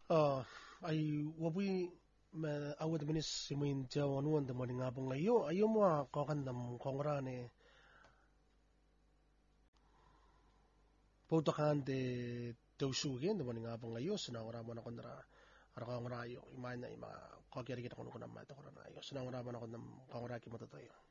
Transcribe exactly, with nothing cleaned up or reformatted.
Uh, ay wabui ma awad manis simuin jawan wan da mani ngabong ayo ayo mo kokan dam kongra ne putokan de tausugen da mani ngabong ayo sina ora mo na kondra ara kongra ayo imana ima kokeri kita kono kuna mata korana ayo sina ora mo na kondam kongra ki matatayo